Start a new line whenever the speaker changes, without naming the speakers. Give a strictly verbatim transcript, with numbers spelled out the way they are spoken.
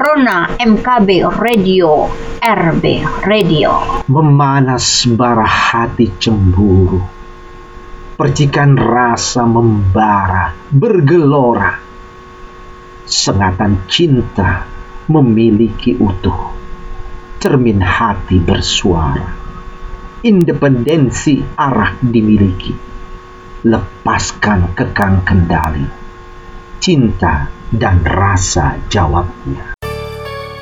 Rona M K B Radio, R B Radio.
Memanas bara hati cemburu, percikan rasa membara bergelora, sengatan cinta memiliki utuh, cermin hati bersuara, independensi arah dimiliki, lepaskan kekang kendali, cinta dan rasa jawabnya.